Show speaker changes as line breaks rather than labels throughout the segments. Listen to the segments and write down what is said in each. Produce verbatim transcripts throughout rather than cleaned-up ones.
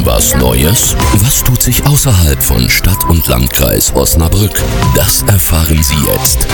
Was Neues? Was tut sich außerhalb von Stadt und Landkreis Osnabrück? Das erfahren Sie jetzt.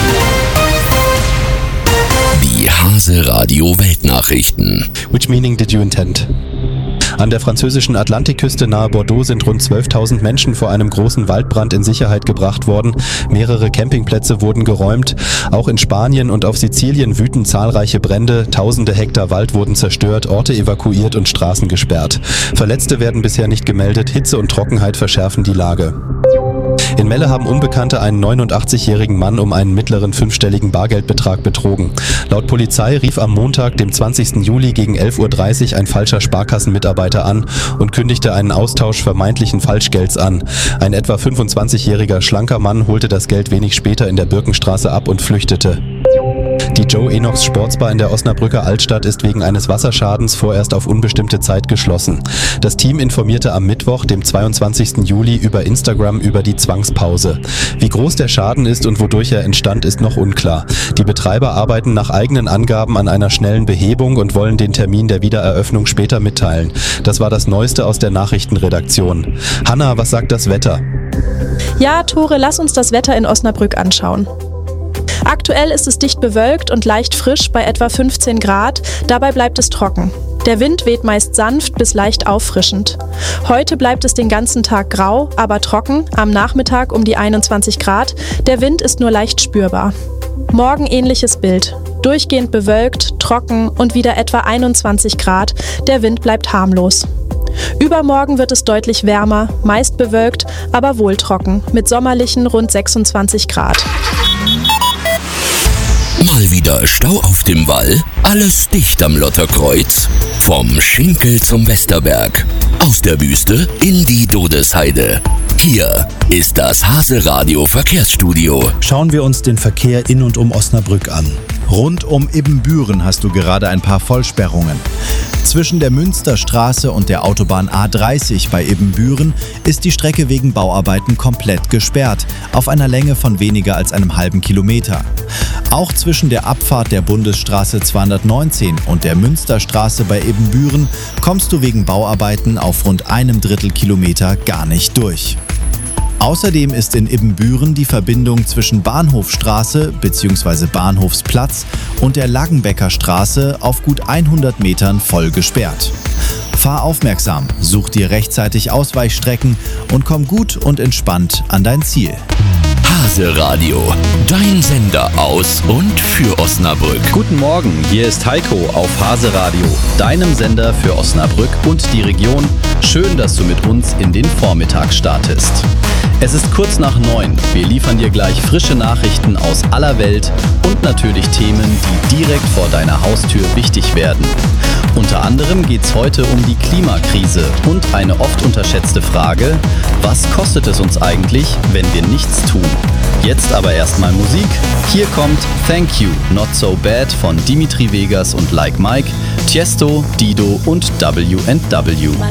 Die Hase Radio Weltnachrichten.
Which meaning did you intend? An der französischen Atlantikküste nahe Bordeaux sind rund zwölftausend Menschen vor einem großen Waldbrand in Sicherheit gebracht worden. Mehrere Campingplätze wurden geräumt. Auch in Spanien und auf Sizilien wüten zahlreiche Brände. Tausende Hektar Wald wurden zerstört, Orte evakuiert und Straßen gesperrt. Verletzte werden bisher nicht gemeldet. Hitze und Trockenheit verschärfen die Lage. In Melle haben Unbekannte einen neunundachtzigjährigen Mann um einen mittleren fünfstelligen Bargeldbetrag betrogen. Laut Polizei rief am Montag, dem zwanzigsten Juli gegen elf Uhr dreißig ein falscher Sparkassenmitarbeiter an und kündigte einen Austausch vermeintlichen Falschgelds an. Ein etwa fünfundzwanzigjähriger schlanker Mann holte das Geld wenig später in der Birkenstraße ab und flüchtete. Die Joe Enochs Sportsbar in der Osnabrücker Altstadt ist wegen eines Wasserschadens vorerst auf unbestimmte Zeit geschlossen. Das Team informierte am Mittwoch, dem zweiundzwanzigsten Juli, über Instagram über die Zwangspause. Wie groß der Schaden ist und wodurch er entstand, ist noch unklar. Die Betreiber arbeiten nach eigenen Angaben an einer schnellen Behebung und wollen den Termin der Wiedereröffnung später mitteilen. Das war das Neueste aus der Nachrichtenredaktion. Hanna, was sagt das Wetter?
Ja, Tore, lass uns das Wetter in Osnabrück anschauen. Aktuell ist es dicht bewölkt und leicht frisch bei etwa fünfzehn Grad, dabei bleibt es trocken. Der Wind weht meist sanft bis leicht auffrischend. Heute bleibt es den ganzen Tag grau, aber trocken, am Nachmittag um die einundzwanzig Grad, der Wind ist nur leicht spürbar. Morgen ähnliches Bild, durchgehend bewölkt, trocken und wieder etwa einundzwanzig Grad, der Wind bleibt harmlos. Übermorgen wird es deutlich wärmer, meist bewölkt, aber wohl trocken, mit sommerlichen rund sechsundzwanzig Grad.
Mal wieder Stau auf dem Wall? Alles dicht am Lotterkreuz? Vom Schinkel zum Westerberg. Aus der Wüste in die Dodesheide. Hier ist das Hase Radio Verkehrsstudio.
Schauen wir uns den Verkehr in und um Osnabrück an. Rund um Ibbenbüren hast du gerade ein paar Vollsperrungen. Zwischen der Münsterstraße und der Autobahn A dreißig bei Ibbenbüren ist die Strecke wegen Bauarbeiten komplett gesperrt, auf einer Länge von weniger als einem halben Kilometer. Auch zwischen der Abfahrt der Bundesstraße zweihundertneunzehn und der Münsterstraße bei Ibbenbüren kommst du wegen Bauarbeiten auf rund einem Drittel Kilometer gar nicht durch. Außerdem ist in Ibbenbüren die Verbindung zwischen Bahnhofstraße bzw. Bahnhofsplatz und der Laggenbecker Straße auf gut hundert Metern voll gesperrt. Fahr aufmerksam, such dir rechtzeitig Ausweichstrecken und komm gut und entspannt an dein Ziel.
Hase Radio, dein Sender aus und für Osnabrück.
Guten Morgen, hier ist Heiko auf Hase Radio, deinem Sender für Osnabrück und die Region. Schön, dass du mit uns in den Vormittag startest. Es ist kurz nach neun. Wir liefern dir gleich frische Nachrichten aus aller Welt und natürlich Themen, die direkt vor deiner Haustür wichtig werden. Unter anderem geht es heute um die Klimakrise und eine oft unterschätzte Frage: Was kostet es uns eigentlich, wenn wir nichts tun? Jetzt aber erstmal Musik. Hier kommt Thank You, Not So Bad von Dimitri Vegas und Like Mike, Tiesto, Dido und W and W.